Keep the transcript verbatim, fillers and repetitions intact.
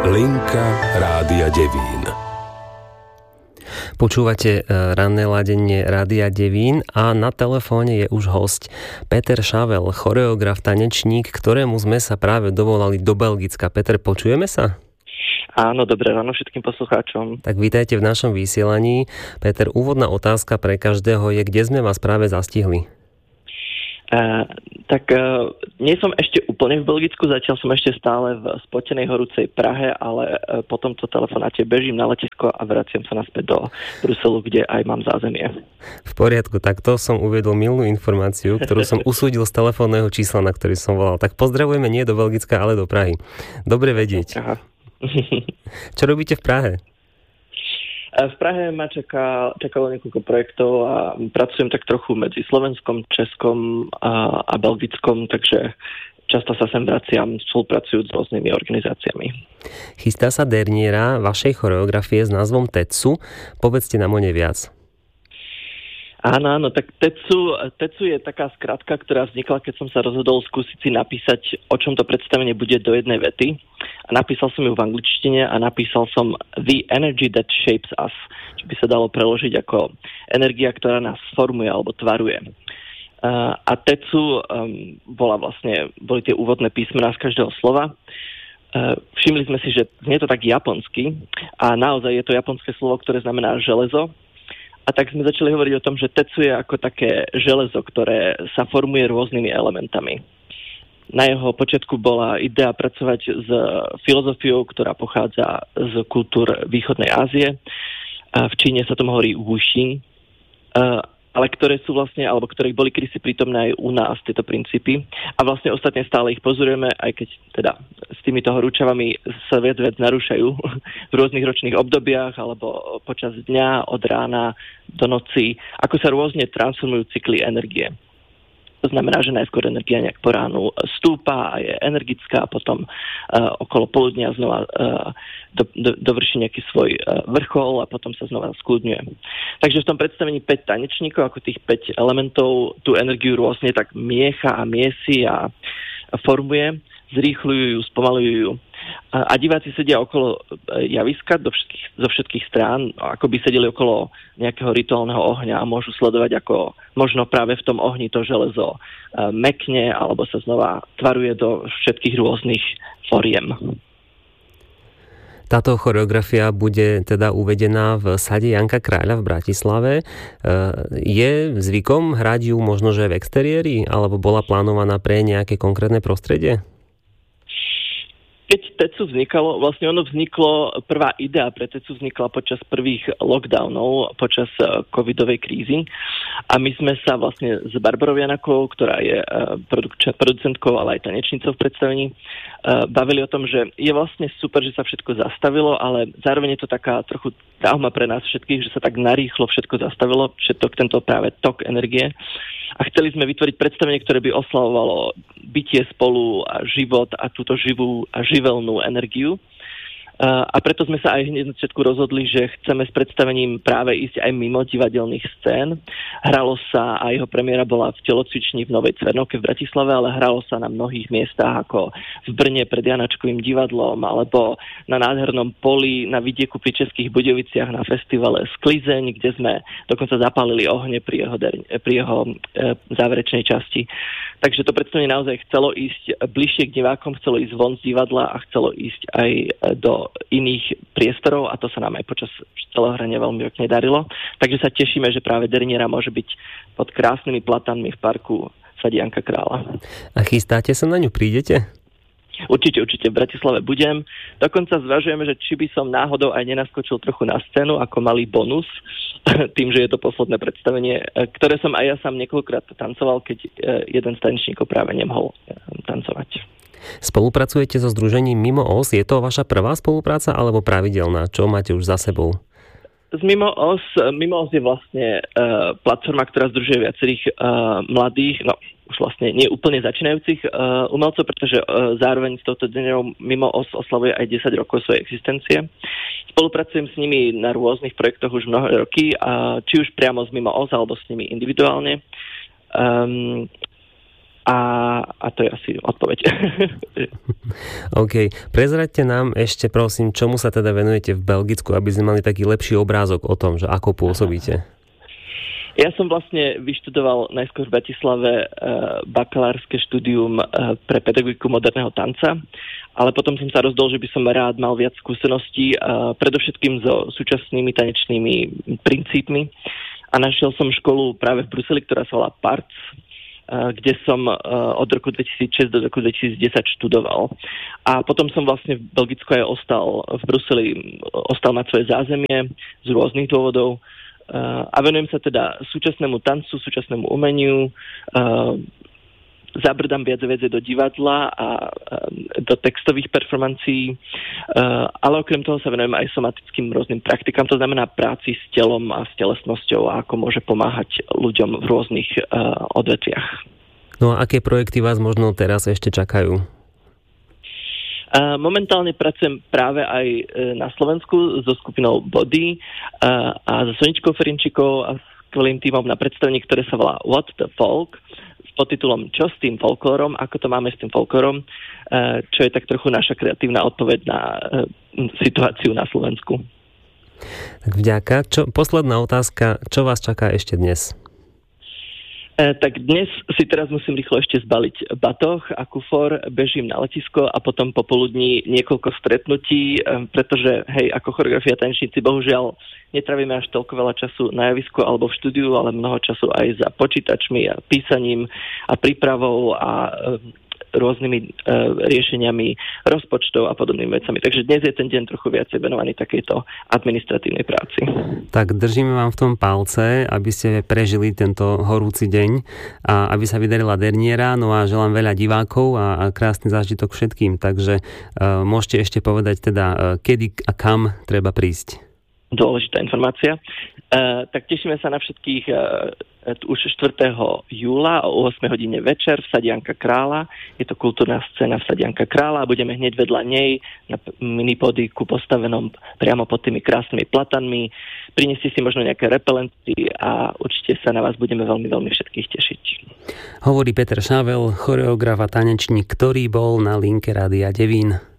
Linka Rádia Devín. Počúvate ranné ladenie Rádia Devín a na telefóne je už hosť Peter Šavel, choreograf, tanečník, ktorému sme sa práve dovolali do Belgicka. Peter, počujeme sa? Áno, dobré ráno všetkým poslucháčom. Tak vítajte v našom vysielaní. Peter, úvodná otázka pre každého je, kde sme vás práve zastihli? Uh, tak uh, nie som ešte úplne v Belgicku, zatiaľ som ešte stále v spotenej horúcej Prahe, ale uh, po tomto telefonáte bežím na letisko a vraciam sa naspäť do Bruselu, kde aj mám zázemie. V poriadku, tak to som uviedol milnú informáciu, ktorú som usúdil z telefónneho čísla, na ktorý som volal. Tak pozdravujeme nie do Belgicka, ale do Prahy. Dobre vedieť. Aha. Čo robíte v Prahe? V Prahe ma čaká, čakalo niekoľko projektov a pracujem tak trochu medzi Slovenskom, Českom a, a Belgickom, takže často sa sem vraciam spolupracujúc s rôznymi organizáciami. Chystá sa derniéra vašej choreografie s názvom Tetsu. Povedzte nám o nej viac. Áno, áno, tak Tetsu, Tetsu je taká skratka, ktorá vznikla, keď som sa rozhodol skúsiť si napísať, o čom to predstavenie bude do jednej vety. A napísal som ju v angličtine a napísal som The Energy That Shapes Us, čo by sa dalo preložiť ako energia, ktorá nás formuje alebo tvaruje. Uh, a Tetsu um, bola vlastne, boli tie úvodné písmená z každého slova. Uh, všimli sme si, že znie to tak japonsky a naozaj je to japonské slovo, ktoré znamená železo. A tak sme začali hovoriť o tom, že Tetsu je ako také železo, ktoré sa formuje rôznymi elementami. Na jeho počiatku bola idea pracovať s filozofiou, ktorá pochádza z kultúr východnej Ázie. V Číne sa tomu hovorí wuxin, ale ktoré sú vlastne, alebo ktoré boli kedysi prítomné aj u nás, tieto princípy. A vlastne ostatne stále ich pozorujeme, aj keď teda s týmito horúčavami sa viac viac narúšajú v rôznych ročných obdobiach, alebo počas dňa, od rána do noci, ako sa rôzne transformujú cykly energie. To znamená, že najskôr energia nejak po ránu stúpa a je energická a potom uh, okolo poludnia znova uh, do, do, dovrší nejaký svoj uh, vrchol a potom sa znova skľudňuje. Takže v tom predstavení päť tanečníkov, ako tých päť elementov, tú energiu rôzne tak miecha a miesi a, a formuje, zrýchľujú ju, spomalujú ju. A, a diváci sedia okolo javiska do všetkých, zo všetkých strán, ako by sedeli okolo nejakého rituálneho ohňa a môžu sledovať, ako možno práve v tom ohni to železo mekne alebo sa znova tvaruje do všetkých rôznych foriem. Táto choreografia bude teda uvedená v sade Janka Kráľa v Bratislave. Je zvykom hrať ju možno, že v exteriéri, alebo bola plánovaná pre nejaké konkrétne prostredie? Keď Tetsu vznikalo, vlastne ono vzniklo, prvá idea pre Tetsu vznikla počas prvých lockdownov, počas covidovej krízy a my sme sa vlastne s Barbarou Janakovou, ktorá je producentkou, ale aj tanečnicou v predstavení, bavili o tom, že je vlastne super, že sa všetko zastavilo, ale zároveň je to taká trochu trauma pre nás všetkých, že sa tak narýchlo všetko zastavilo, všetko tento práve tok energie. A chceli sme vytvoriť predstavenie, ktoré by oslavovalo bytie spolu a život a túto živú a živelnú energiu. A preto sme sa aj hneď na začiatku rozhodli, že chceme s predstavením práve ísť aj mimo divadelných scén. Hralo sa, a jeho premiéra bola v telocvični v Novej Cvernovke v Bratislave, ale hralo sa na mnohých miestach, ako v Brne pred Janačkovým divadlom, alebo na nádhernom poli na vidieku pri Českých Budoviciach na festivale Sklizeň, kde sme dokonca zapálili ohne pri jeho, pri jeho e, záverečnej časti. Takže to predstavenie naozaj chcelo ísť bližšie k divákom, chcelo ísť von z divadla a chcelo ísť aj do iných priestorov a to sa nám aj počas celého hrania veľmi pekne darilo. Takže sa tešíme, že práve derniéra môže byť pod krásnymi platanmi v parku sady Janka Kráľa. A chystáte sa na ňu, prídete? Určite, určite v Bratislave budem. Dokonca zvažujeme, že či by som náhodou aj nenaskočil trochu na scénu ako malý bonus, tým, že je to posledné predstavenie, ktoré som aj ja sám niekoľkokrát tancoval, keď jeden z tanečníkov práve nemohol tancovať. Spolupracujete so združením Mimo Os? Je to vaša prvá spolupráca alebo pravidelná? Čo máte už za sebou? Z Mimo Os, Mimo Os je vlastne uh, platforma, ktorá združuje viacerých uh, mladých, no už vlastne nie úplne začínajúcich uh, umelcov, pretože uh, zároveň s touto dňou Mimo Os oslavuje aj desať rokov svojej existencie. Spolupracujem s nimi na rôznych projektoch už mnohé roky, uh, či už priamo s Mimo Os alebo s nimi individuálne. Um, A, a to je asi odpoveď. OK. Prezraďte nám ešte, prosím, čomu sa teda venujete v Belgicku, aby sme mali taký lepší obrázok o tom, že ako pôsobíte. Ja som vlastne vyštudoval najskôr v Bratislave e, bakalárske štúdium e, pre pedagogiku moderného tanca, ale potom som sa rozhodol, že by som rád mal viac skúseností, e, predovšetkým so súčasnými tanečnými princípmi. A našiel som školu práve v Bruseli, ktorá sa volá Parts, kde som od roku dvetisícšesť do roku dvetisícdesať študoval. A potom som vlastne v Belgicku aj ostal v Bruseli, ostal mať svoje zázemie z rôznych dôvodov a venujem sa teda súčasnému tancu, súčasnému umeniu, zabrdám viac veci do divadla a do textových performancií, ale okrem toho sa venujem aj somatickým rôznym praktikám, to znamená práci s telom a s telesnosťou a ako môže pomáhať ľuďom v rôznych odvetviach. No a aké projekty vás možno teraz ešte čakajú? Momentálne pracujem práve aj na Slovensku so skupinou Body a so Soničkou Ferinčikou a skvelým tímom na predstavení, ktoré sa volá What the Folk, s podtitulom Čo s tým folklórom, ako to máme s tým folklórom, čo je tak trochu naša kreatívna odpoveď na situáciu na Slovensku. Tak vďaka. Čo, posledná otázka, čo vás čaká ešte dnes? E, tak dnes si teraz musím rýchlo ešte zbaliť batoh a kufor, bežím na letisko a potom popoludní niekoľko stretnutí, e, pretože hej, ako choreografia tanečníci bohužiaľ netravíme až toľko veľa času na javisku alebo v štúdiu, ale mnoho času aj za počítačmi a písaním a prípravou a e, rôznymi e, riešeniami rozpočtov a podobnými vecami. Takže dnes je ten deň trochu viacej venovaný takejto administratívnej práci. Tak držíme vám v tom palce, aby ste prežili tento horúci deň a aby sa vydarila derniéra, no a želám veľa divákov a, a krásny zážitok všetkým. Takže e, môžete ešte povedať teda, e, kedy a kam treba prísť. Dôležitá informácia. Uh, tak tešíme sa na všetkých uh, už štvrtého júla o ôsmej hodine večer v sade Janka Krála. Je to kultúrna scéna v sade Janka Krála a budeme hneď vedľa nej na minipodíku postavenom priamo pod tými krásnymi platanmi. Prineste si možno nejaké repelenty a určite sa na vás budeme veľmi, veľmi všetkých tešiť. Hovorí Peter Šável, choreograf a tanečník, ktorý bol na linke Rádia Devín.